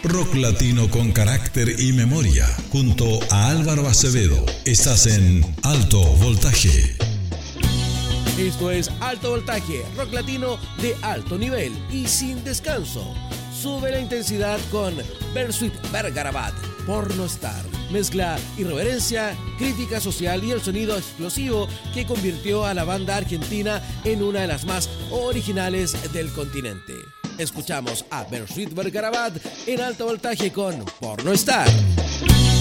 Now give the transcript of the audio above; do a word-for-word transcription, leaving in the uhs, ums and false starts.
Rock latino con carácter y memoria. Junto a Álvaro Acevedo. Estás en Alto Voltaje. Esto es Alto Voltaje, rock latino de alto nivel y sin descanso. Sube la intensidad con Bersuit Vergarabat, Pornostar. Mezcla irreverencia, crítica social y el sonido explosivo que convirtió a la banda argentina en una de las más originales del continente. Escuchamos a Bersuit Vergarabat en Alto Voltaje con Pornostar.